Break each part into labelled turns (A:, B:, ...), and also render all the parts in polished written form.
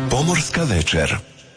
A: Pomorska večer.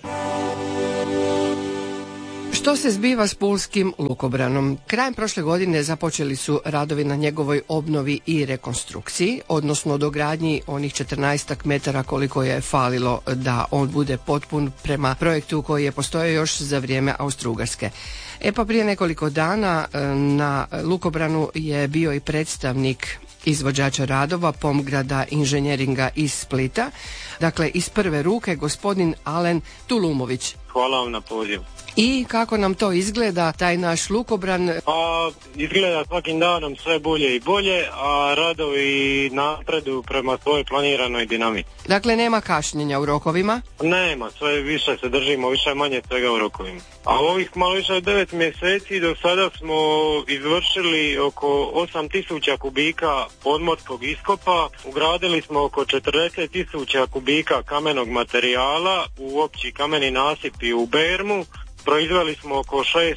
B: Što se zbiva s pulskim lukobranom? Krajem prošle godine započeli su radovi na njegovoj obnovi i rekonstrukciji, odnosno dogradnji onih 14 metara koliko je falilo da on bude potpun prema projektu koji je postojao još za vrijeme Austro-Ugarske. Pa prije nekoliko dana na lukobranu je bio i predstavnik izvođača radova Pomgrada inženjeringa iz Splita, dakle iz prve ruke gospodin Alen Tulumović.
C: Hvala vam na pozivu.
B: I kako nam to izgleda, taj naš lukobran?
C: Izgleda svakim danom sve bolje i bolje, a radovi napreduju prema svojoj planiranoj dinamici.
B: Dakle, nema kašnjenja u rokovima?
C: Nema, sve više se držimo, više manje svega u rokovima. A ovih malo više od 9 mjeseci do sada smo izvršili oko 8000 kubika podmorskog iskopa, ugradili smo oko 40.000 kubika kamenog materijala u opći kameni nasip i u bermu, proizveli smo oko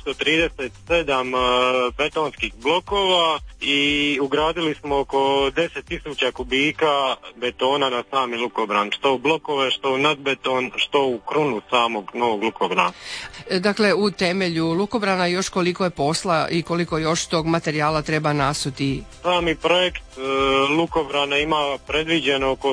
C: 637 betonskih blokova i ugradili smo oko 10.000 kubika betona na sami lukobran, što u blokove, što u nadbeton, što u krunu samog novog lukobrana.
B: Dakle, u temelju lukobrana još koliko je posla i koliko još tog materijala treba nasuti?
C: Sami projekt lukobrana ima predviđeno oko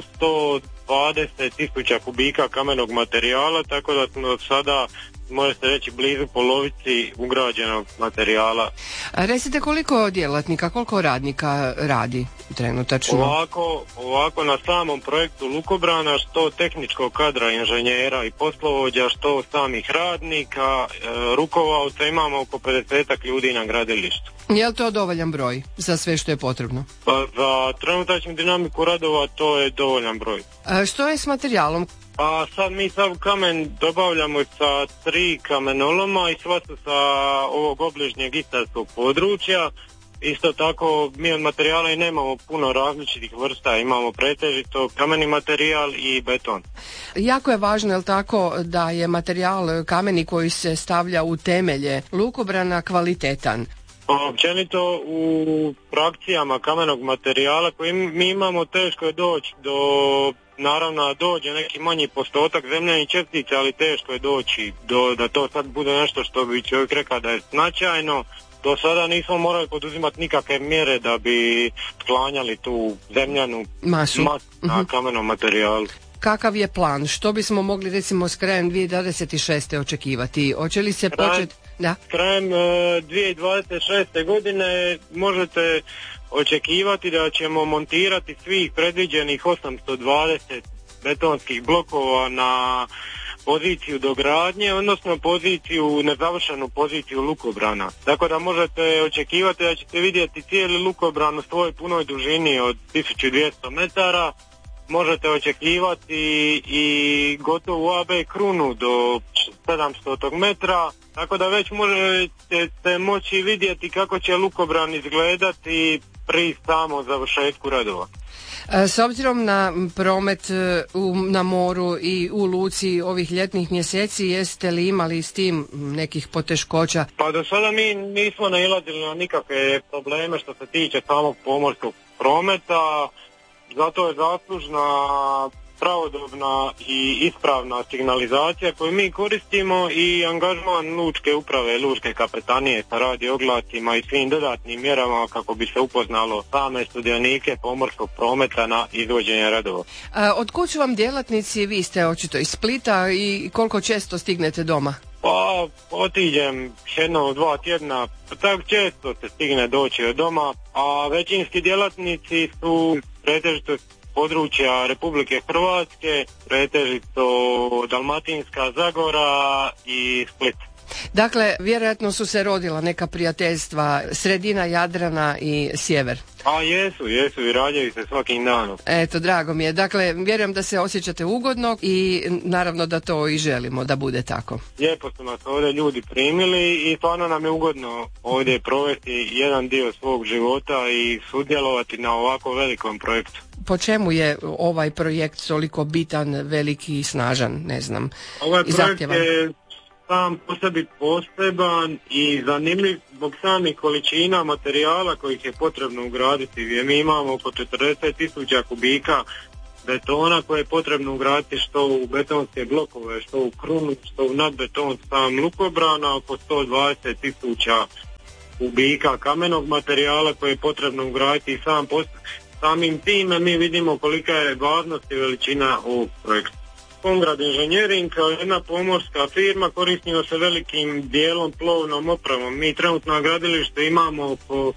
C: 120.000 kubika kamenog materijala, tako da smo sada, može se reći, blizu polovici ugrađenog materijala.
B: Recite, koliko djelatnika, koliko radnika radi trenutačno?
C: Ovako na samom projektu lukobrana, što tehničkog kadra inženjera i poslovođa, što samih radnika, rukovaoca, imamo oko 50 ljudi na gradilištu.
B: Je li to dovoljan broj za sve što je potrebno?
C: Pa za trenutačnu dinamiku radova to je dovoljan broj.
B: Što je s materijalom?
C: Pa sad mi sav kamen dobavljamo sa 3 kamenoloma i sva su sa ovog obližnjeg istarskog područja. Isto tako mi od materijala i nemamo puno različitih vrsta, imamo pretežito kameni materijal i beton.
B: Jako je važno, je li tako, da je materijal kameni koji se stavlja u temelje lukobrana kvalitetan?
C: Općenito u frakcijama kamenog materijala koji mi imamo, teško je doći do, naravno dođe neki manji postotak zemljanih čestica, ali teško je doći da to sad bude nešto što bi čovjek rekao da je značajno. Do sada nismo morali poduzimati nikakve mjere da bi sklanjali tu zemljanu masu na kamenom materijalu.
B: Kakav je plan? Što bismo mogli recimo s krajem 2026. očekivati? Hoće li se početi? Da.
C: Krajem 2026. godine možete očekivati da ćemo montirati svih predviđenih 820 betonskih blokova na poziciju dogradnje, odnosno nezavršenu poziciju lukobrana. Tako da možete očekivati da ćete vidjeti cijeli lukobran u svojoj punoj dužini od 1200 metara. Možete očekivati i gotovu AB krunu do 700 metra, tako da već možete moći vidjeti kako će lukobran izgledati pri samom završetku radova.
B: S obzirom na promet na moru i u luci ovih ljetnih mjeseci, jeste li imali s tim nekih poteškoća?
C: Pa do sada mi nismo nailazili na nikakve probleme što se tiče samog pomorskog prometa. Zato je zaslužna pravodobna i ispravna signalizacija koju mi koristimo i angažman lučke uprave, lučke kapetanije sa radio oglasima i svim dodatnim mjerama kako bi se upoznalo same sudionike pomorskog prometa na izvođenje radova.
B: Od kud su vam djelatnici? Vi ste očito iz Splita i koliko često stignete doma?
C: Pa otiđem 1-2 tjedna, tako često se stigne doći od doma, a većinski djelatnici su pretežito područja Republike Hrvatske, pretežito Dalmatinska Zagora i Split.
B: Dakle, vjerojatno su se rodila neka prijateljstva, sredina Jadrana i sjever.
C: A jesu i rađaju se svakim danom.
B: Eto, drago mi je. Dakle, vjerujem da se osjećate ugodno i naravno da to i želimo da bude tako.
C: Lijepo su nas ovdje ljudi primili i stvarno nam je ugodno ovdje provesti jedan dio svog života i sudjelovati na ovako velikom projektu.
B: Po čemu je ovaj projekt toliko bitan, veliki i snažan, ne znam,
C: ovaj
B: i zahtjevan?
C: Projekt je sam po sebi poseban i zanimljiv zbog samih količina materijala kojih je potrebno ugraditi. Mi imamo oko 40.000 kubika betona koje je potrebno ugraditi što u betonske blokove, što u krunu, što u nadbeton sam lukobrana, oko 120.000 kubika kamenog materijala koje je potrebno ugraditi i samim time mi vidimo kolika je važnost i veličina ovog projekta. Kongrad Inženjering kao jedna pomorska firma koristimo se velikim dijelom plovnom opremom. Mi trenutno na gradilištu imamo oko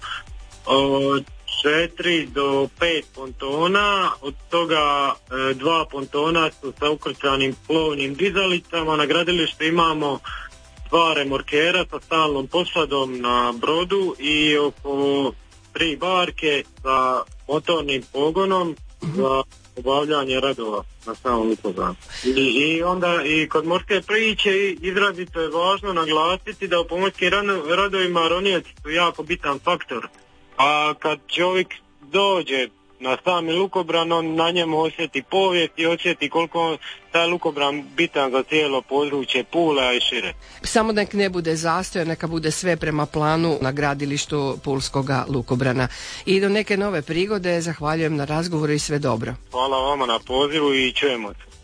C: 4 do 5 pontona, od toga 2 pontona su sa ukrcanim plovnim dizalicama. Na gradilištu imamo 2 remorkera sa stalnom posadom na brodu i oko 3 barke sa motornim pogonom za obavljanje radova na samom lukobranu. I onda i kod morske priče izrazito je važno naglasiti da u pomorskim radovima ronioci su jako bitan faktor. A kad čovjek dođe na sami lukobran, on na njemu osjeti povijest i osjeti koliko taj lukobran bitan za cijelo područje Pula i šire.
B: Samo nek ne bude zastoj, neka bude sve prema planu na gradilištu Pulskoga lukobrana. I do neke nove prigode, zahvaljujem na razgovoru i sve dobro.
C: Hvala vama na pozivu i čujemo se.